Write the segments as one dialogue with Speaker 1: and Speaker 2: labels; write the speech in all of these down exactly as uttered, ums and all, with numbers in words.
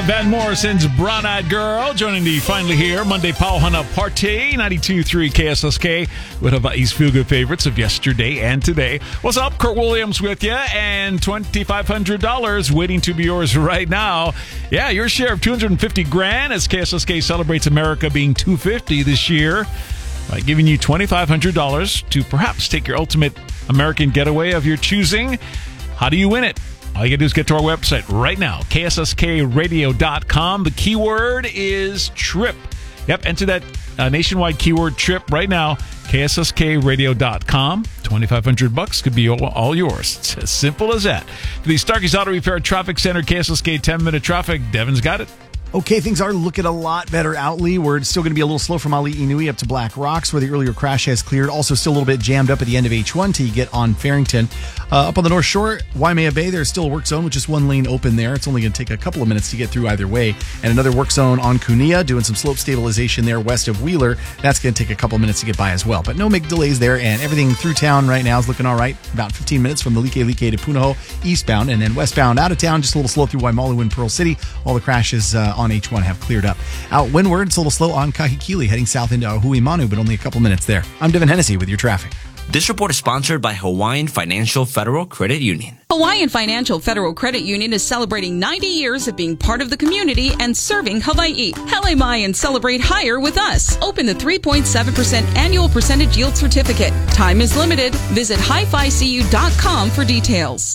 Speaker 1: uh, Van Morrison's Brown Eyed Girl, joining the finally here Monday Pauhana Party, ninety-two point three K S S K, with Hawaii's feel-good favorites of yesterday and today. What's up? Kurt Williams with you, and twenty-five hundred dollars waiting to be yours right now. Yeah, your share of two hundred fifty grand as K S S K celebrates America being two hundred fifty this year by giving you twenty-five hundred dollars to perhaps take your ultimate American getaway of your choosing. How do you win it? All you got to do is get to our website right now, K S S K radio dot com. The keyword is trip. Yep, enter that uh, nationwide keyword trip right now, K S S K radio dot com. twenty-five hundred bucks could be all, all yours. It's as simple as that. For the Starkey's Auto Repair Traffic Center, K S S K ten-minute traffic, Devin's got it.
Speaker 2: Okay, things are looking a lot better out, Lee. We're still going to be a little slow from Ali Inui up to Black Rocks, where the earlier crash has cleared. Also still a little bit jammed up at the end of H one till you get on Farrington. Uh, up on the North Shore, Waimea Bay, there's still a work zone with just one lane open there. It's only going to take a couple of minutes to get through either way. And another work zone on Kunia, doing some slope stabilization there west of Wheeler. That's going to take a couple of minutes to get by as well. But no big delays there, and everything through town right now is looking all right. About fifteen minutes from the Like Like to Punahou eastbound, and then westbound out of town, just a little slow through Waimalu and Pearl City. All the crashes uh, on H one have cleared up. Out windward, it's a little slow on Kahikili, heading south into Ahui Manu, but only a couple minutes there. I'm Devin Hennessy with your traffic.
Speaker 3: This report is sponsored by Hawaiian Financial Federal Credit Union.
Speaker 4: Hawaiian Financial Federal Credit Union is celebrating ninety years of being part of the community and serving Hawaii. Hele mai and celebrate higher with us. Open the three point seven percent annual percentage yield certificate. Time is limited. Visit hi fi c u dot com for details.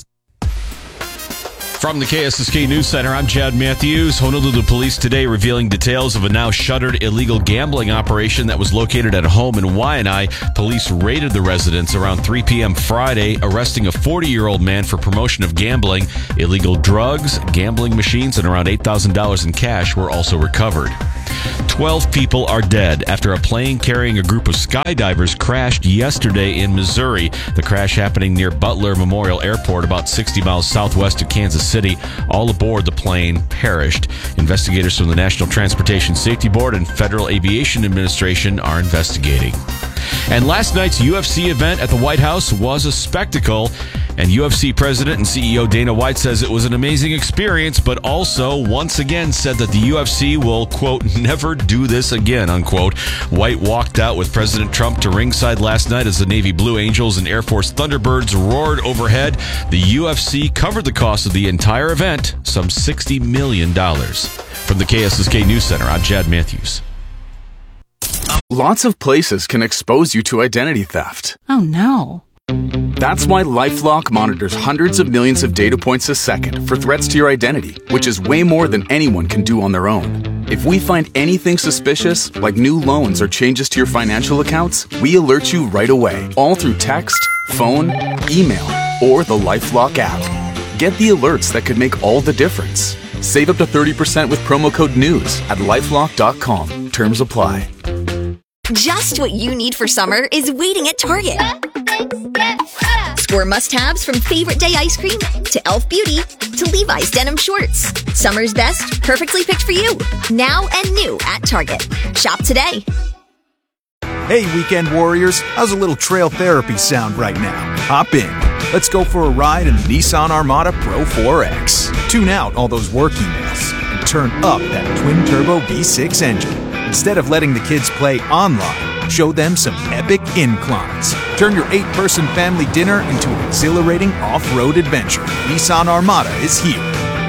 Speaker 5: From the K S S K News Center, I'm Chad Matthews. Honolulu police today revealing details of a now shuttered illegal gambling operation that was located at a home in Waianae. Police raided the residence around three p.m. Friday, arresting a forty-year-old man for promotion of gambling. Illegal drugs, gambling machines, and around eight thousand dollars in cash were also recovered. Twelve people are dead after a plane carrying a group of skydivers crashed yesterday in Missouri. The crash happening near Butler Memorial Airport, about sixty miles southwest of Kansas City. All aboard the plane perished. Investigators from the National Transportation Safety Board and Federal Aviation Administration are investigating. And last night's U F C event at the White House was a spectacle. And U F C President and C E O Dana White says it was an amazing experience, but also once again said that the U F C will, quote, never do this again, unquote. White walked out with President Trump to ringside last night as the Navy Blue Angels and Air Force Thunderbirds roared overhead. The U F C covered the cost of the entire event, some sixty million dollars. From the K S S K News Center, I'm Chad Matthews.
Speaker 6: Lots of places can expose you to identity theft.
Speaker 7: Oh, no.
Speaker 6: That's why LifeLock monitors hundreds of millions of data points a second for threats to your identity, which is way more than anyone can do on their own. If we find anything suspicious, like new loans or changes to your financial accounts, we alert you right away, all through text, phone, email, or the LifeLock app. Get the alerts that could make all the difference. Save up to thirty percent with promo code NEWS at lifelock dot com. Terms apply.
Speaker 8: Just what you need for summer is waiting at Target. Score must-haves from Favorite Day ice cream to Elf Beauty to Levi's denim shorts. Summer's best, perfectly picked for you. Now and new at Target. Shop today.
Speaker 9: Hey, weekend warriors. How's a little trail therapy sound right now? Hop in. Let's go for a ride in the Nissan Armada Pro four X. Tune out all those work emails and turn up that twin-turbo V six engine. Instead of letting the kids play online, show them some epic inclines. Turn your eight-person family dinner into an exhilarating off-road adventure. Nissan Armada is here.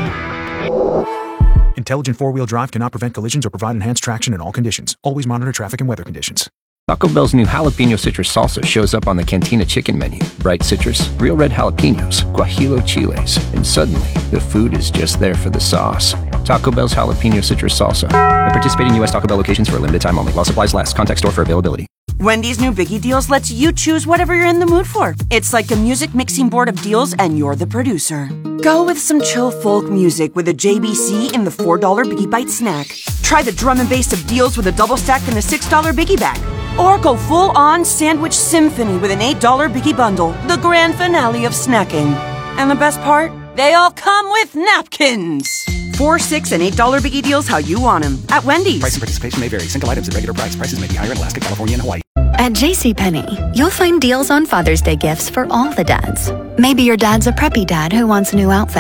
Speaker 9: Intelligent four-wheel drive cannot prevent collisions or provide enhanced traction in all conditions. Always monitor traffic and weather conditions.
Speaker 10: Taco Bell's new jalapeno citrus salsa shows up on the Cantina chicken menu. Bright citrus, real red jalapenos, guajillo chiles, and suddenly the food is just there for the sauce. Taco Bell's jalapeno citrus salsa. At participating U S Taco Bell locations for a limited time only. While supplies last. Contact store for availability.
Speaker 11: Wendy's new Biggie Deals lets you choose whatever you're in the mood for. It's like a music mixing board of deals and you're the producer. Go with some chill folk music with a J B C in the four dollar Biggie Bite snack. Try the drum and bass of deals with a double stack in the six dollar Biggie Bag. Or go full-on sandwich symphony with an eight dollar Biggie Bundle, the grand finale of snacking. And the best part? They all come with napkins. Four, six, and eight dollar Biggie Deals how you want them at Wendy's.
Speaker 12: Price and participation may vary. Single items at regular price. Prices may be higher in Alaska, California, and Hawaii.
Speaker 13: At JCPenney, you'll find deals on Father's Day gifts for all the dads. Maybe your dad's a preppy dad who wants a new outfit.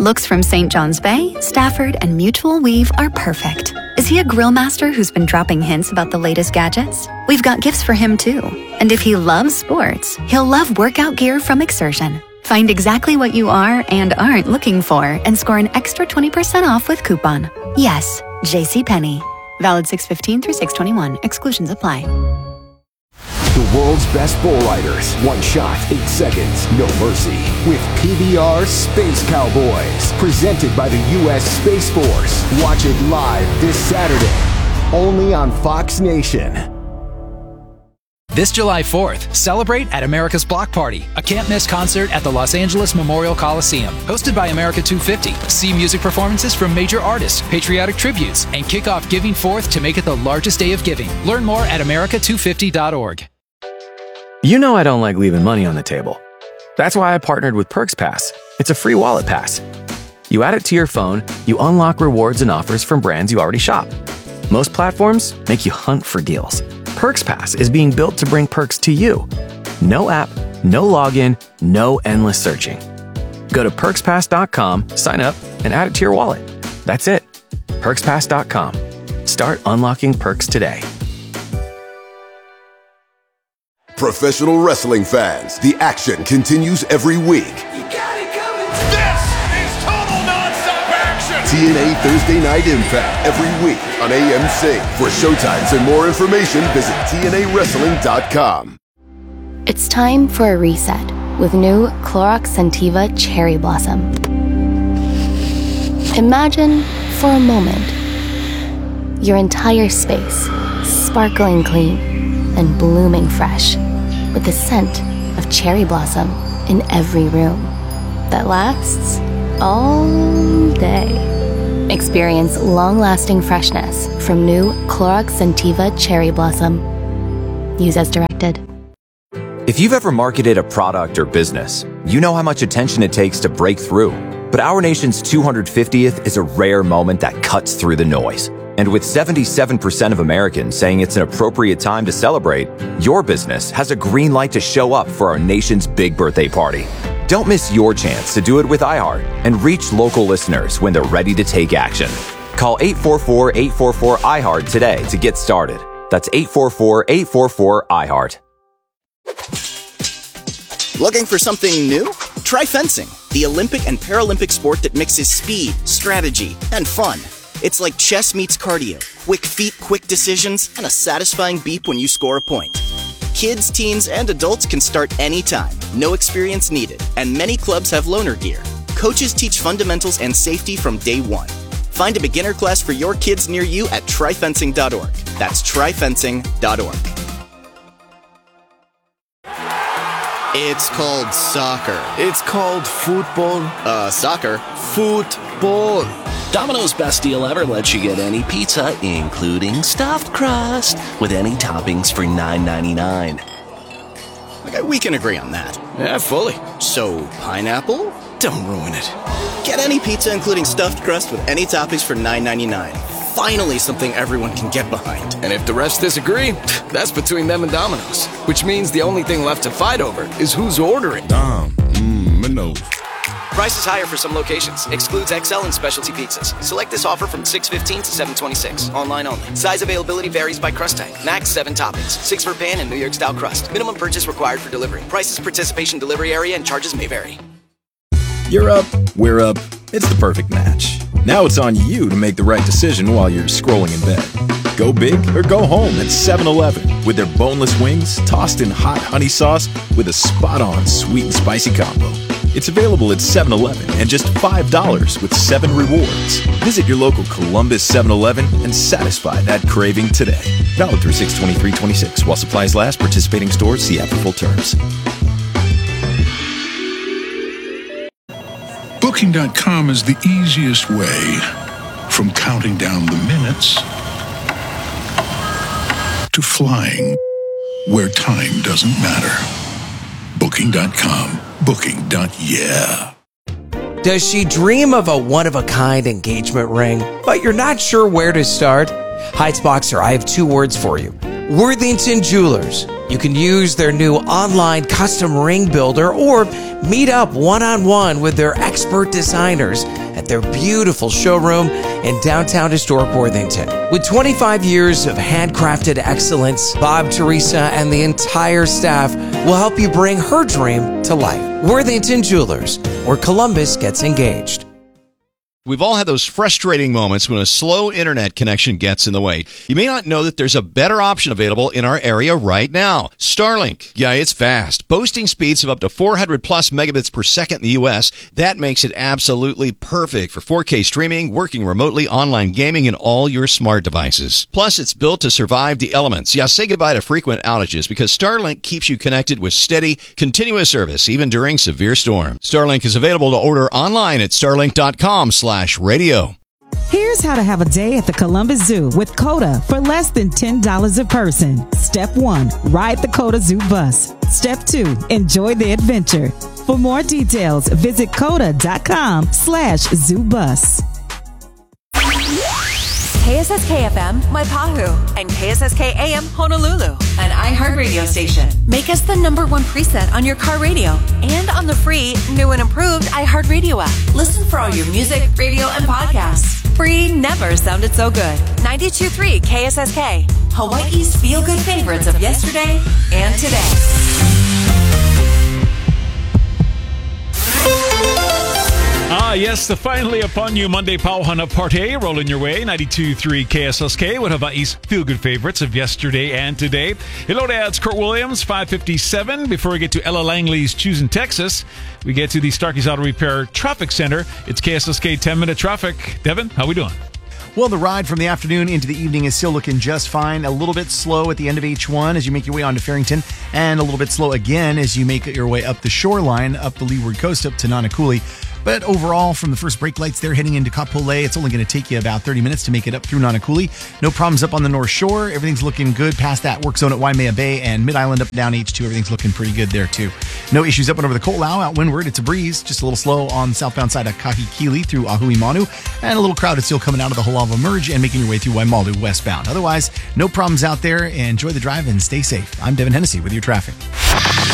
Speaker 13: Looks from Saint John's Bay, Stafford, and Mutual Weave are perfect. Is he a grill master who's been dropping hints about the latest gadgets? We've got gifts for him too. And if he loves sports, he'll love workout gear from Exertion. Find exactly what you are and aren't looking for and score an extra twenty percent off with coupon. Yes, JCPenney. Valid six fifteen through six twenty-one. Exclusions apply.
Speaker 7: The world's best bull riders. One shot, eight seconds, no mercy. With P B R Space Cowboys. Presented by the U S Space Force. Watch it live this Saturday. Only on Fox Nation.
Speaker 14: This July fourth, celebrate at America's Block Party, a can't-miss concert at the Los Angeles Memorial Coliseum. Hosted by America two fifty. See music performances from major artists, patriotic tributes, and kick off Giving Fourth to make it the largest day of giving. Learn more at america two fifty dot org.
Speaker 15: You know I don't like leaving money on the table. That's why I partnered with Perks Pass. It's a free wallet pass. You add it to your phone, you unlock rewards and offers from brands you already shop. Most platforms make you hunt for deals. Perks Pass is being built to bring perks to you. No app, no login, no endless searching. Go to perks pass dot com, sign up, and add it to your wallet. That's it. perks pass dot com. Start unlocking perks today.
Speaker 16: Professional wrestling fans, the action continues every week.
Speaker 17: You got it coming. This is total nonstop action.
Speaker 16: T N A Thursday Night Impact every week on A M C. For showtimes and more information, visit T N A wrestling dot com.
Speaker 18: It's time for a reset with new Clorox Scentiva Cherry Blossom. Imagine for a moment your entire space sparkling clean and blooming fresh with the scent of cherry blossom in every room that lasts all day. Experience long-lasting freshness from new Clorox Scentiva Cherry Blossom. Use as directed.
Speaker 19: If you've ever marketed a product or business, you know how much attention it takes to break through. But our nation's two hundred fiftieth is a rare moment that cuts through the noise. And with seventy-seven percent of Americans saying it's an appropriate time to celebrate, your business has a green light to show up for our nation's big birthday party. Don't miss your chance to do it with iHeart and reach local listeners when they're ready to take action. Call eight four four, eight four four, I HEART today to get started. That's eight four four, eight four four, I HEART.
Speaker 20: Looking for something new? Try fencing, the Olympic and Paralympic sport that mixes speed, strategy, and fun. It's like chess meets cardio, quick feet, quick decisions, and a satisfying beep when you score a point. Kids, teens, and adults can start anytime, no experience needed, and many clubs have loaner gear. Coaches teach fundamentals and safety from day one. Find a beginner class for your kids near you at try fencing dot org. That's try fencing dot org. It's called soccer.
Speaker 21: It's called football.
Speaker 20: Uh, soccer.
Speaker 21: Football.
Speaker 22: Domino's best deal ever lets you get any pizza, including stuffed crust, with any toppings for nine ninety-nine.
Speaker 20: Okay, we can agree on that.
Speaker 21: Yeah, fully.
Speaker 20: So, pineapple?
Speaker 21: Don't ruin it.
Speaker 20: Get any pizza, including stuffed crust, with any toppings for nine ninety-nine. Finally, something everyone can get behind.
Speaker 21: And if the rest disagree, that's between them and Domino's. Which means the only thing left to fight over is who's ordering.
Speaker 23: Dom, mmm, no.
Speaker 24: Prices higher for some locations. Excludes X L and specialty pizzas. Select this offer from six fifteen to seven twenty-six. Online only. Size availability varies by crust type. Max seven toppings. Six for pan and New York style crust. Minimum purchase required for delivery. Prices, participation, delivery area, and charges may vary.
Speaker 25: You're up, we're up. It's the perfect match. Now it's on you to make the right decision while you're scrolling in bed. Go big or go home at seven eleven with their boneless wings tossed in hot honey sauce with a spot-on sweet and spicy combo. It's available at seven eleven and just five dollars with seven rewards. Visit your local Columbus seven eleven and satisfy that craving today. Valid through six twenty-three twenty-six. While supplies last, participating stores, see app for full terms.
Speaker 26: Booking dot com is the easiest way from counting down the minutes to flying where time doesn't matter. Booking dot com. Booking. Yeah.
Speaker 27: Does she dream of a one-of-a-kind engagement ring, but you're not sure where to start? Heights Boxer, I have two words for you. Worthington Jewelers. You can use their new online custom ring builder or meet up one-on-one with their expert designers at their beautiful showroom in downtown historic Worthington. With twenty-five years of handcrafted excellence, Bob, Teresa, and the entire staff will help you bring her dream to life. Worthington Jewelers, where Columbus gets engaged.
Speaker 1: We've all had those frustrating moments when a slow internet connection gets in the way. You may not know that there's a better option available in our area right now. Starlink. Yeah, it's fast. Boasting speeds of up to four hundred plus megabits per second in the U S. That makes it absolutely perfect for four K streaming, working remotely, online gaming, and all your smart devices. Plus, it's built to survive the elements. Yeah, say goodbye to frequent outages because Starlink keeps you connected with steady, continuous service, even during severe storms. Starlink is available to order online at starlink dot com slash radio.
Speaker 2: Here's how to have a day at the Columbus Zoo with COTA for less than ten dollars a person. Step one, ride the COTA Zoo bus. Step two, enjoy the adventure. For more details, visit COTA dot com slash zoo bus.
Speaker 3: K S S K F M, Waipahu, and K S S K A M, Honolulu, an iHeartRadio station. Make us the number one preset on your car radio and on the free, new and improved iHeartRadio app. Listen for all your music, radio, and podcasts. Free never sounded so good. ninety-two point three K S S K, Hawaii's feel-good favorites of yesterday and today.
Speaker 4: Ah, yes, the finally upon you Monday Pauhana Parte rolling your way. ninety-two point three K S S K with Hawaii's feel-good favorites of yesterday and today. Hello, Dad's Kurt Williams, five fifty-seven. Before we get to Ella Langley's Choosing Texas, we get to the Starkey's Auto Repair Traffic Center. It's K S S K ten-minute traffic. Devin, how we doing?
Speaker 5: Well, the ride from the afternoon into the evening is still looking just fine. A little bit slow at the end of H one as you make your way onto Farrington, and a little bit slow again as you make your way up the shoreline, up the Leeward Coast, up to Nanakuli. But overall, from the first brake lights there heading into Kapolei, it's only going to take you about thirty minutes to make it up through Nanakuli. No problems up on the North Shore. Everything's looking good past that work zone at Waimea Bay, and Mid-Island up and down H two. Everything's looking pretty good there, too. No issues up and over the Ko'olau out windward. It's a breeze, just a little slow on the southbound side of Kahikili through Ahui Manu, and a little crowded still coming out of the Halawa Merge and making your way through Waimalu westbound. Otherwise, no problems out there. Enjoy the drive and stay safe. I'm Devin Hennessy with your traffic.